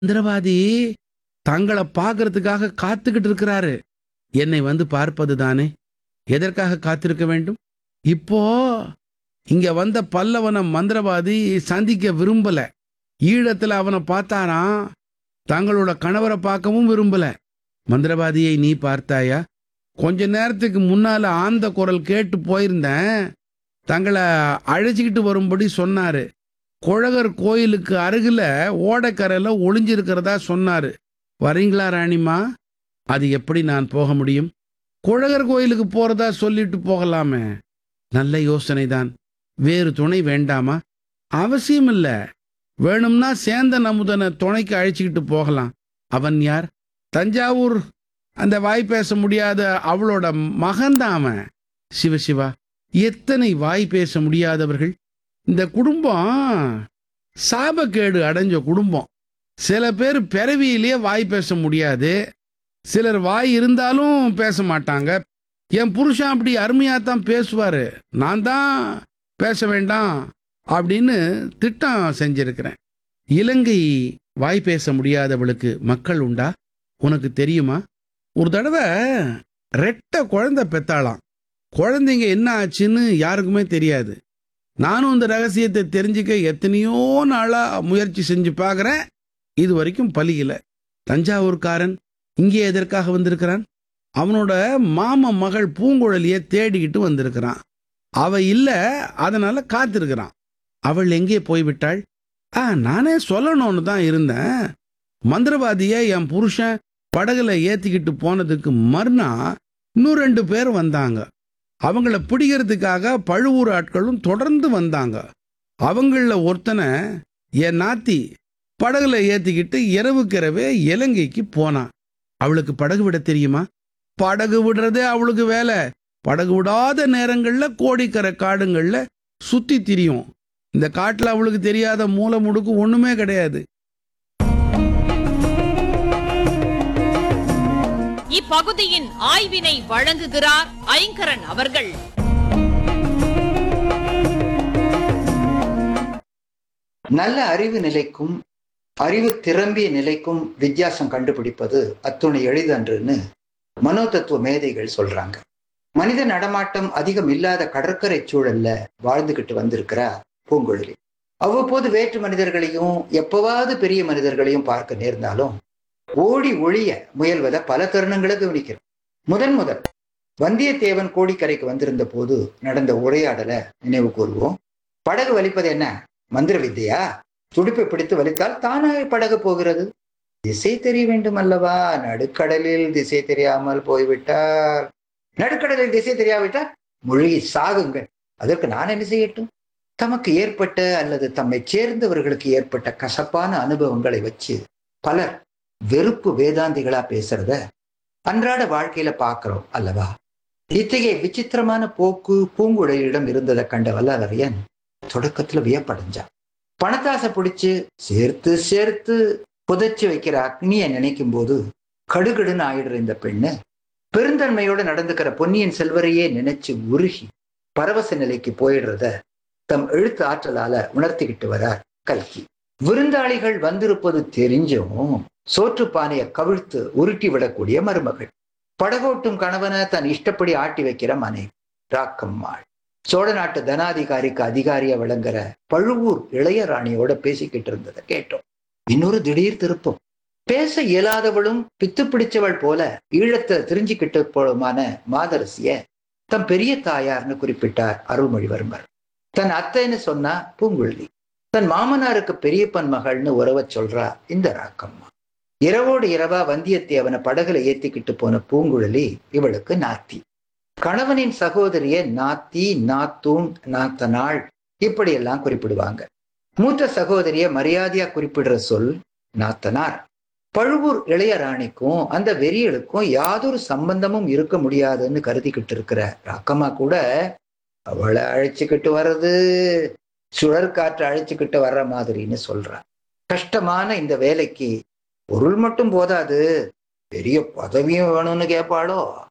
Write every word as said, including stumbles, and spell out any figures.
மந்திரவாதி தங்களை பார்க்கறதுக்காக காத்துக்கிட்டு இருக்கிறாரு. என்னை வந்து பார்ப்பது தானே. எதற்காக காத்திருக்க வேண்டும்? இப்போ இங்க வந்த பல்லவன மந்திரவாதி சந்திக்க விரும்பல. ஈழத்துல அவனை பார்த்தாராம். தங்களோட கணவரை பார்க்கவும் விரும்பல. மந்திரவாதியை நீ பார்த்தாயா? கொஞ்ச நேரத்துக்கு முன்னால ஆந்த குரல் கேட்டு போயிருந்தேன். தங்களை அழைச்சிக்கிட்டு வரும்படி சொன்னாரு. குழகர் கோயிலுக்கு அருகில ஓடக்கரையில ஒளிஞ்சிருக்கிறதா சொன்னாரு. வரீங்களா ராணிமா? அது எப்படி நான் போக முடியும்? குழகர் கோயிலுக்கு போறதா சொல்லிட்டு போகலாமே. நல்ல யோசனைதான். வேறு துணை வேண்டாமா? அவசியம் இல்ல. வேணும்னா சேந்தன் அமுதனை துணைக்கு அழைச்சிக்கிட்டு போகலாம். அவன் யார்? தஞ்சாவூர் அந்த வாய் பேச முடியாத அவளோட மகன்தான் அவன். சிவசிவா, எத்தனை வாய் பேச முடியாதவர்கள்! இந்த குடும்பம் சாபக்கேடு அடைஞ்ச குடும்பம். சில பேர் பிறவியிலேயே வாய் பேச முடியாது. சிலர் வாய் இருந்தாலும் பேச மாட்டாங்க. என் புருஷன் அப்படி அருமையாத்தான் பேசுவாரு. நான் தான் பேச வேண்டாம் அப்படின்னு திட்டம் செஞ்சிருக்கிறேன். இலங்கை வாய் பேச முடியாதவளுக்கு மக்கள் உண்டா? உனக்கு தெரியுமா? ஒரு தடவை ரெட்டை குழந்தை பெத்தாளாம். குழந்தைங்க என்ன ஆச்சுன்னு யாருக்குமே தெரியாது. நானும் இந்த ரகசியத்தை தெரிஞ்சுக்க எத்தனையோ நாளா முயற்சி செஞ்சு பார்க்குறேன். இது வரைக்கும் பலியில. தஞ்சாவூர்காரன் இங்கே எதற்காக வந்திருக்கிறான்? அவனோட மாம மகள் பூங்குழலியை தேடிக்கிட்டு வந்திருக்கிறான். அவ இல்ல, அதனால காத்திருக்கிறான். அவள் எங்கே போய்விட்டாள்? ஆ, நானே சொல்லணும்னு தான் இருந்தேன். மந்திரவாதியை என் புருஷன் படகுல ஏத்திக்கிட்டு போனதுக்கு மறுநா இன்னும் ரெண்டு பேர் வந்தாங்க. அவங்கள பிடிக்கிறதுக்காக பழுவூர் ஆட்களும் தொடர்ந்து வந்தாங்க. அவங்கள ஒருத்தனை என் நாத்தி படகுல ஏத்திக்கிட்டு இரவுக்கிரவே இலங்கைக்கு போனான். அவளுக்கு படகு விட தெரியுமா? படகு விடுறதே அவளுக்கு வேலை. படகு விடாத நேரங்கள்ல கோடிக்கரை காடுங்கள்ல சுத்தி திரியும். இந்த காட்டுல அவளுக்கு தெரியாத மூல முடுக்கு ஒண்ணுமே கிடையாது. இப்பகுதியின் ஆய்வினை வழங்குகிறார் ஐங்கரன் அவர்கள். நல்ல அறிவு நிலைக்கும் அறிவு திறம்பிய நிலைக்கும் வித்தியாசம் கண்டுபிடிப்பது அத்துணை எளிதன்றுன்னு மனோதத்துவ மேதைகள் சொல்றாங்க. மனித நடமாட்டம் அதிகம் இல்லாத கடற்கரை சூழல்ல வாழ்ந்துகிட்டு வந்திருக்கிறா பூங்குழலி. அவ்வப்போது வேற்று மனிதர்களையும் எப்பவாவது பெரிய மனிதர்களையும் பார்க்க நேர்ந்தாலும் ஓடி ஒளிய முயல்வதை பல தருணங்களை கவனிக்கிறோம். முதன் முதல் வந்தியத்தேவன் கோடிக்கரைக்கு வந்திருந்த போது நடந்த உரையாடலை நினைவு கூறுவோம். படகு வலிப்பது என்ன மந்திர வித்தையா? துடுப்பை பிடித்து வலித்தால் தானாக படகு போகிறது. திசை தெரிய வேண்டும் அல்லவா? நடுக்கடலில் திசை தெரியாமல் போய்விட்டார். நடுக்கடலில் திசை தெரியாவிட்டால் மொழி சாகுங்கள். அதற்கு நான் என்ன செய்யட்டும்? தமக்கு ஏற்பட்ட அல்லது தம்மை சேர்ந்தவர்களுக்கு ஏற்பட்ட கசப்பான அனுபவங்களை வச்சு பலர் வெறுப்பு வேதாந்திகளா பேசுறத அன்றாட வாழ்க்கையில பாக்குறோம் அல்லவா? இத்தகைய விசித்திரமான போக்கு பூங்குழலியிடம் இருந்ததை கண்ட வல்லாளரியன் தொடக்கத்துல வியப்படைஞ்சான். பணத்தாசை பிடிச்சு சேர்த்து சேர்த்து புதைச்சு வைக்கிற அக்னியை நினைக்கும் போது கடுகடுன்னு ஆயிடுற இந்த பெண்ணு பெருந்தன்மையோட நடந்துக்கிற பொன்னியின் செல்வரையே நினைச்சு உருகி பரவச நிலைக்கு போயிடுறத தம் எழுத்து ஆற்றலால உணர்த்திக்கிட்டு வரார் கல்கி. விருந்தாளிகள் வந்திருப்பது தெரிஞ்சும் சோற்றுப்பானையை கவிழ்த்து உருட்டி விடக்கூடிய மருமகள், படகோட்டும் கணவனை தன் இஷ்டப்படி ஆட்டி வைக்கிற மனைவி ராக்கம்மாள், சோழ நாட்டு தனாதிகாரிக்கு அதிகாரியா விளங்குற பழுவூர் இளையராணியோட பேசிக்கிட்டு இருந்ததை கேட்டோம். இன்னொரு திடீர் திருப்பம். பேச இயலாதவளும் பித்து பிடிச்சவள் போல ஈழத்தை தெரிஞ்சுக்கிட்டு போலுமான மாதரசிய தம் பெரிய தாயார்னு குறிப்பிட்டார் அருள்மொழிவர்மர். தன் அத்தைன்னு சொன்னா பூங்குழலி, தன் மாமனாருக்கு பெரியப்பன் மகள்னு உறவ சொல்றா இந்த ராக்கம்மா. இரவோடு இரவா வந்தியத்தேவனை படகுல ஏத்திக்கிட்டு போன பூங்குழலி இவளுக்கு நாத்தி. கணவனின் சகோதரிய நாத்தி, நாத்தூன், நாத்தனாள் இப்படியெல்லாம் குறிப்பிடுவாங்க. மூத்த சகோதரிய மரியாதையா குறிப்பிடுற சொல் நாத்தனார். பழுவூர் இளையராணிக்கும் அந்த வெறியலுக்கும் யாதொரு சம்பந்தமும் இருக்க முடியாதுன்னு கருதிக்கிட்டு இருக்கிற ராக்கம்மா கூட அவளை அழைச்சுக்கிட்டு வர்றது சுழற் காற்று அழைச்சுக்கிட்டு வர்ற மாதிரின்னு சொல்றா. கஷ்டமான இந்த வேலைக்கு பொருள் மட்டும் போதாது, பெரிய பதவியும் வேணும்னு கேட்பாளோ?